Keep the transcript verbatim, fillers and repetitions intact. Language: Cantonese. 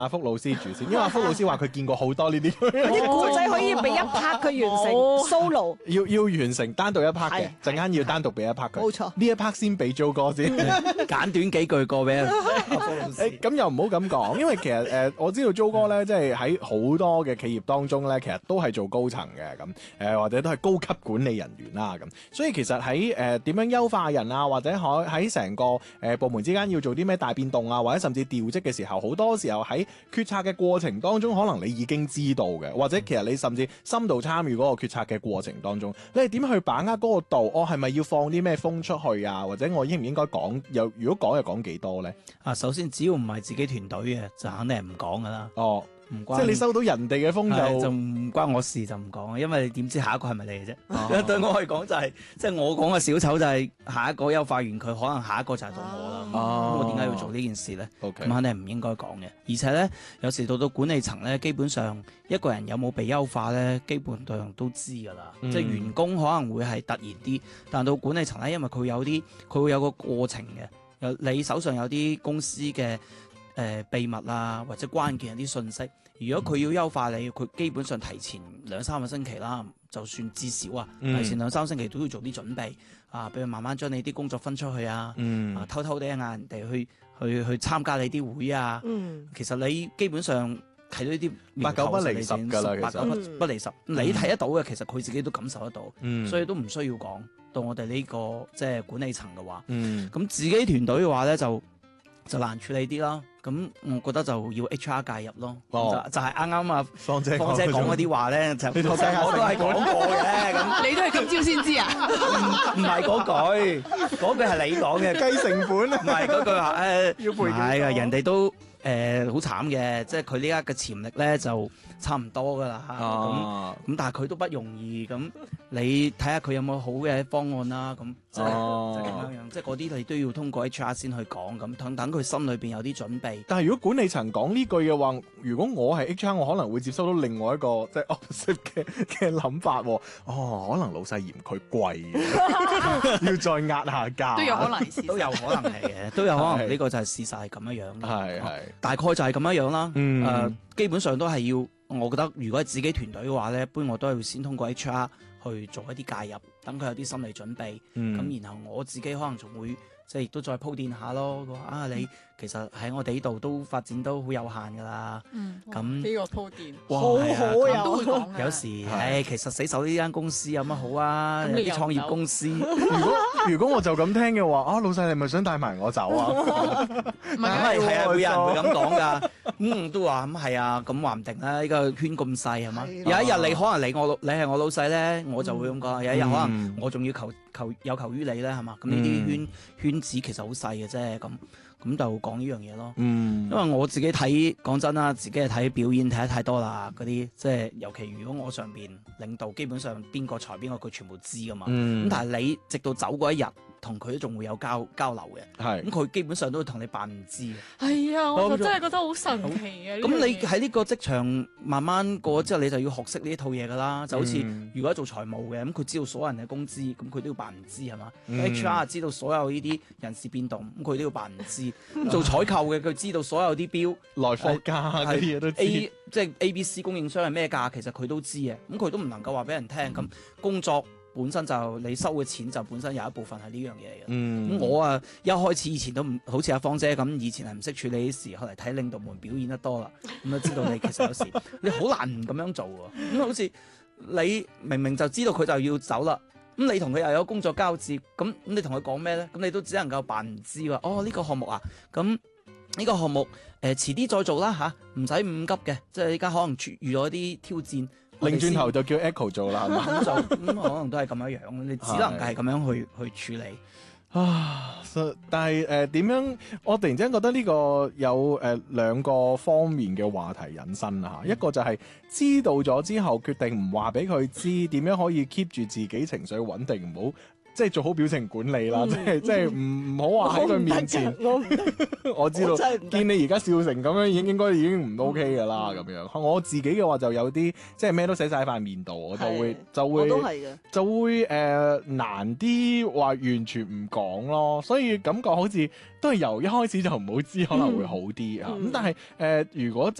阿福老師住先，因為阿福老師話佢見過好多呢啲啲故仔可以俾一 part 佢完成 solo， 要要完成單獨一 part 嘅，陣間要單獨俾一 part 佢。 冇錯， 呢一 part 先俾 Jo 哥先， 簡短幾句過俾阿福老師。 誒咁又唔好咁講，因為其實誒、呃、我知道 Jo 哥咧，即係喺好多嘅企業當中咧，其實都係做高層嘅咁，誒、呃、或者都係高級管理人員啦咁，所以其實喺誒點樣優化人啊，或者喺喺成個誒、呃、部門之間要做啲咩大變動啊，或者甚至調職嘅時候，好多時候喺決策嘅過程當中，可能你已經知道嘅，或者其實你甚至深度參與嗰個決策嘅過程當中，你係點去把握嗰個度？我係咪要放啲咩風出去啊？或者我應唔應該講？又如果講又講幾多咧？ 啊，首先只要唔係自己團隊嘅，就肯定係唔講噶啦。 哦。 唔關即係你收到人哋嘅風就就唔關我事就唔講，因為你點知下一個係咪你嘅啫？ 哦對我嚟講就係、是，即係我講嘅小丑就係下一個優化完佢，可能下一個就係到我啦。咁、 哦、 我點解要做呢件事咧？咁 OK 肯定係唔應該講嘅。而且咧，有時到到管理層咧，基本上一個人有冇被優化咧，基本上都知㗎啦。 嗯、 即係員工可能會係突然啲，但到管理層咧，因為佢有啲佢會有個過程嘅。有你手上有啲公司嘅誒、呃、秘密啊，或者關鍵有啲信息。如果佢要優化你，佢基本上提前兩三個星期啦，就算至少啊， 嗯、 提前兩三個星期都要做啲準備啊，俾佢慢慢將你啲工作分出去啊， 嗯、 啊偷偷地嗌人哋去去去參加你啲會啊。 嗯、 其實你基本上睇到呢啲八九不離十㗎啦， 八九不不離十， 嗯、 你睇得到嘅，其實佢自己都感受得到， 嗯、所所以都唔需要講到我哋呢、這個即係管理層嘅話。咁、 嗯、 自己團隊嘅話咧就就難處理啲啦。咁我覺得就要 H R 介入咯， 哦、 就就係啱啱啊芳姐芳姐講嗰啲話咧，就你同大家我都係講過嘅。咁你都係今朝先知啊？ 唔唔係嗰句，嗰句係你講嘅， 計成本啊， 唔係嗰句話誒， 要賠唔係啊，人哋都誒好慘嘅，即係佢呢家嘅潛力咧就差唔多噶啦。咁哦咁但係佢都不容易，咁你睇下佢有冇好嘅方案啦。咁即係哦就咁樣樣，即係嗰啲你都要通過 H R 先去講，咁等等佢心裏邊有啲準備。 但係如果管理層講呢句嘅話，如果我係 H R，我可能會接收到另外一個即係 opposite 嘅嘅諗法。哦，可能老細嫌佢貴，要再壓下價， 都有可能事實， 都有可能係嘅，都有可能呢個就係事實係咁樣樣。 係係， 大概就係咁樣樣啦。 嗯， 誒、呃，基本上都係要，我覺得如果係自己團隊嘅話咧，一般我都係要先通過 H R 去做一啲介入，等佢有啲心理準備。咁、 嗯、 然後我自己可能仲會即係亦都再鋪墊下咯。佢話啊，你其實喺我哋呢度都發展都好有限㗎啦。 嗯， 咁呢個鋪墊， 哇好係啊好咁都會有。 講嘅。 有時，唉，其實死守呢間公司有乜好啊？有咁你又啲創業公司， 如果如果我就咁聽嘅話，啊老細你係咪想帶埋我走啊？ 唔咁係係係啊， 喎會有人會咁講㗎。嗯，都話咁係啊，咁話唔定啦。呢個圈咁細係嘛？ 係有一日你可能你我老你係我老細咧，我就會咁講。有一日可能嗯我仲要求求有求於你咧，係嘛？咁呢啲圈圈子其實好細嘅啫，咁咁就講呢樣嘢咯。 嗯因為我自己睇，講真啦，自己係睇表演睇得太多啦，嗰啲即係尤其如果我上邊領導，基本上邊個裁邊個佢全部知噶嘛。咁、 嗯但係你直到走嗰一日，同佢都仲會有交交流嘅。 係咁佢基本上都會同你扮唔知嘅。 係啊，我就真係覺得好神奇啊！ 咁你喺呢個職場慢慢過咗之後，你就要學識呢一套嘢噶啦。就好似嗯如果做財務嘅，咁佢知道所有人嘅工資，咁佢都要扮唔知係嘛、 嗯、 ？H R 知道所有呢啲人事變動，咁佢都要扮唔知。咁做採購嘅，佢知道所有啲標來貨價嗰啲嘢都知。 A 即係 A、B、C 供應商係咩價，其實佢都知嘅。咁佢都唔能夠話俾人聽。咁工作本身就你收嘅錢就本身有一部分係呢樣嘢嘅。咁、 嗯、 我啊一開始以前都唔好似阿芳姐咁，以前係唔識處理啲事，後嚟睇領導們表演得多啦，咁就知道你其實有時你好難唔咁樣做喎。咁好似你明明就知道佢就要走啦。咁你同佢又有工作交接，咁咁你同佢講咩咧？咁你都只能夠扮唔知喎。哦，呢、這個項目啊，咁呢個項目誒遲啲再做啦吓，唔使咁急嘅，即係依家可能遇到一啲挑戰， 擰轉頭就叫 Echo 做啦，係嘛？ 咁就咁可能都係咁樣樣，你只能夠係咁樣去去處理。 啊，但係誒點樣？我突然之間覺得呢個有誒兩、呃、個方面嘅話題引申啊，一個就係知道咗之後決定唔話俾佢知，點樣可以 keep 住自己情緒穩定，唔好即係做好表情管理啦， 嗯即係即係唔唔好話喺佢面前。 我唔得㗎， 我知道我真係唔得見你而家笑成咁樣，已經應該已經唔 OK 噶啦咁樣。我自己嘅話就有啲即係咩都寫晒喺塊面度，我就會係就我都會係嘅。 就會誒、呃、難啲話完全唔講咯，所以感覺好似都係由一開始就唔好知可能會好啲啊。咁、 嗯但係誒、呃、如果